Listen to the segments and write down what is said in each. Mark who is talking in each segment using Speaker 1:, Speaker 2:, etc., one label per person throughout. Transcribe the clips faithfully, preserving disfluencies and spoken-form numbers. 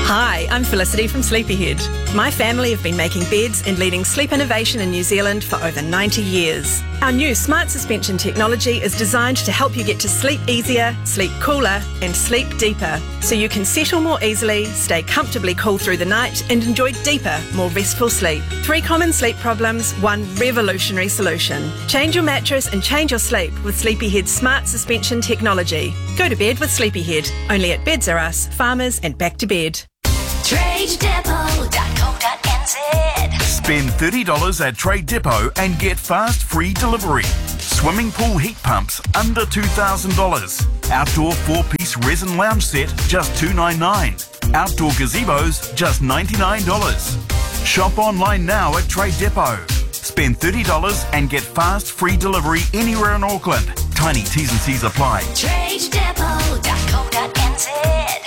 Speaker 1: Hi, I'm Felicity from Sleepyhead. My family have been making beds and leading sleep innovation in New Zealand for over ninety years. Our new smart suspension technology is designed to help you get to sleep easier, sleep cooler, and sleep deeper, so you can settle more easily, stay comfortably cool through the night, and enjoy deeper, more restful sleep. Three common sleep problems, one revolutionary solution. Change your mattress and change your sleep with Sleepyhead's smart suspension technology. Go to bed with Sleepyhead, only at Beds R Us, Farmers, and Back to Bed.
Speaker 2: trade depot dot co dot n z.
Speaker 3: Spend thirty dollars at Trade Depot and get fast free delivery. Swimming pool heat pumps under two thousand dollars. Outdoor four-piece resin lounge set just two hundred ninety-nine dollars. Outdoor gazebos just ninety-nine dollars. Shop online now at Trade Depot. Spend thirty dollars and get fast free delivery anywhere in Auckland. Tiny T's and C's apply.
Speaker 2: trade depot dot co dot n z.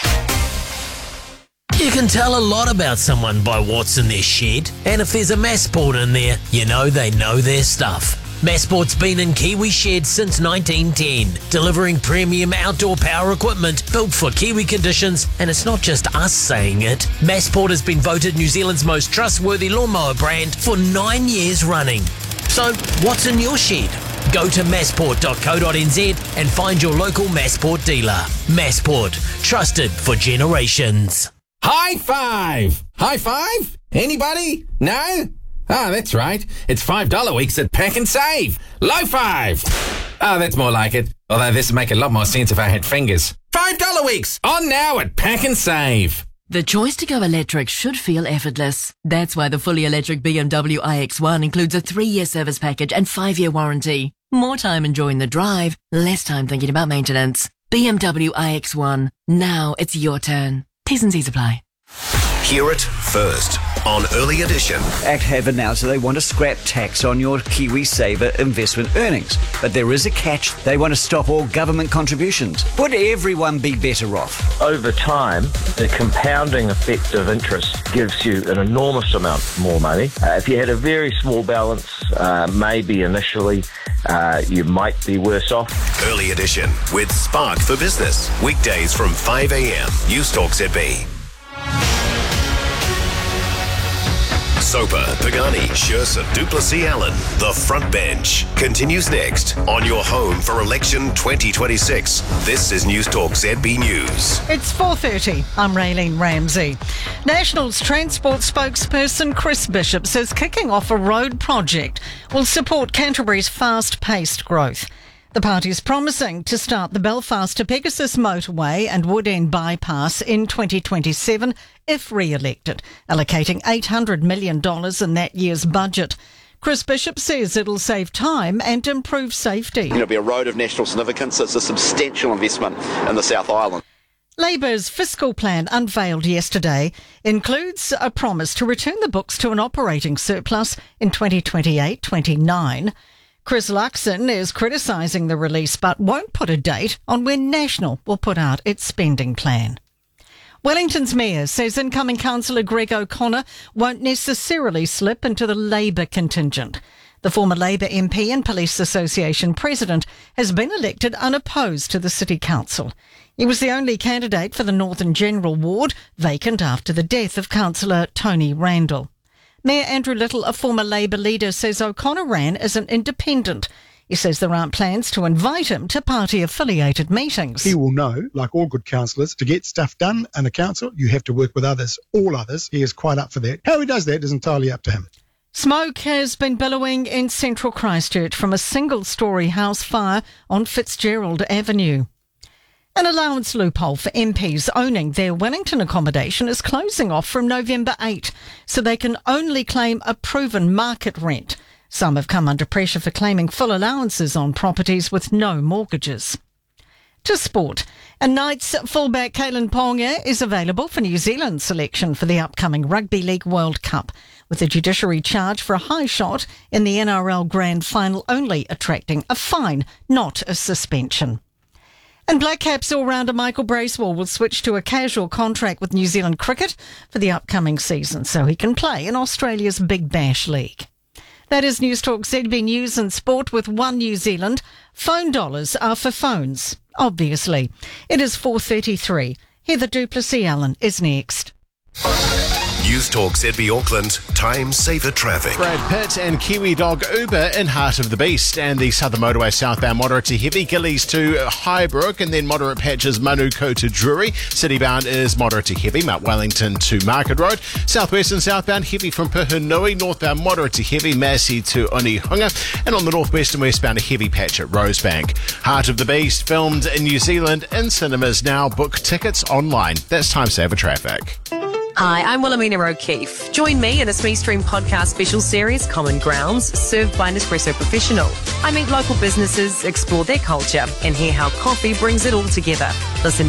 Speaker 4: You can tell a lot about someone by what's in their shed, and if there's a Massport in there, you know they know their stuff. Massport's been in Kiwi sheds since nineteen ten, delivering premium outdoor power equipment built for Kiwi conditions, and it's not just us saying it. Massport has been voted New Zealand's most trustworthy lawnmower brand for nine years running. So, what's in your shed? Go to massport dot co dot n z and find your local Massport dealer. Massport, trusted for generations.
Speaker 5: High five! High five? Anybody? No? Ah, that's right. It's five dollar weeks at Pack and Save. Low five! Ah, that's more like it. Although this would make a lot more sense if I had fingers. five dollar weeks! On now at Pack and Save.
Speaker 6: The choice to go electric should feel effortless. That's why the fully electric B M W i X one includes a three-year service package and five-year warranty. More time enjoying the drive, less time thinking about maintenance. B M W i X one. Now it's your turn. T's and C's apply.
Speaker 7: Hear it first on Early Edition.
Speaker 8: Act have announced that they want to scrap tax on your KiwiSaver investment earnings. But there is a catch. They want to stop all government contributions. Would everyone be better off?
Speaker 9: Over time, the compounding effect of interest gives you an enormous amount more money. Uh, if you had a very small balance, uh, maybe initially, uh, you might be worse off.
Speaker 7: Early Edition with Spark for Business. Weekdays from five a.m. News Talk Z B. Soper, Pagani, Scherzer, Duplessis, Allen. The Front Bench continues next on your home for election twenty twenty-six. This is News Talk Z B News.
Speaker 10: It's four thirty. I'm Raylene Ramsey. National's transport spokesperson Chris Bishop says kicking off a road project will support Canterbury's fast-paced growth. The party is promising to start the Belfast to Pegasus motorway and Wood End bypass in twenty twenty-seven if re-elected, allocating eight hundred million dollars in that year's budget. Chris Bishop says it'll save time and improve safety.
Speaker 11: It'll be a road of national significance. It's a substantial investment in the South Island.
Speaker 10: Labour's fiscal plan unveiled yesterday includes a promise to return the books to an operating surplus in twenty twenty-eight twenty-nine. Chris Luxon is criticising the release but won't put a date on when National will put out its spending plan. Wellington's mayor says incoming councillor Greg O'Connor won't necessarily slip into the Labour contingent. The former Labour M P and Police Association president has been elected unopposed to the City Council. He was the only candidate for the Northern General Ward, vacant after the death of councillor Tony Randall. Mayor Andrew Little, a former Labour leader, says O'Connor ran as an independent. He says there aren't plans to invite him to party-affiliated meetings.
Speaker 12: He will know, like all good councillors, to get stuff done in a council, you have to work with others, all others. He is quite up for that. How he does that is entirely up to him.
Speaker 10: Smoke has been billowing in central Christchurch from a single-storey house fire on Fitzgerald Avenue. An allowance loophole for M Ps owning their Wellington accommodation is closing off from November eighth, so they can only claim a proven market rent. Some have come under pressure for claiming full allowances on properties with no mortgages. To sport, and Knights fullback Kalen Ponga is available for New Zealand's selection for the upcoming Rugby League World Cup, with a judiciary charge for a high shot in the N R L Grand Final only attracting a fine, not a suspension. And Black Caps all-rounder Michael Bracewell will switch to a casual contract with New Zealand Cricket for the upcoming season so he can play in Australia's Big Bash League. That is News Talk Z B News and Sport with One New Zealand. Phone dollars are for phones, obviously. It is four thirty-three. Heather Duplessis-Allen is next.
Speaker 7: News Talk Z B Auckland, time saver traffic.
Speaker 13: Brad Pitt and Kiwi dog Uber in Heart of the Beast, and the Southern Motorway southbound moderate to heavy, Gillies to Highbrook, and then moderate patches Manuko to Drury. Citybound is moderate to heavy, Mount Wellington to Market Road. Southwest and southbound heavy from Puhunui, northbound moderate to heavy, Massey to Onehunga, and on the northwest and westbound a heavy patch at Rosebank. Heart of the Beast, filmed in New Zealand in cinemas now. Book tickets online. That's time saver traffic.
Speaker 14: Hi, I'm Wilhelmina O'Keefe. Join me in the Smee Stream podcast special series, Common Grounds, served by Nespresso Professional. I meet local businesses, explore their culture, and hear how coffee brings it all together. Listen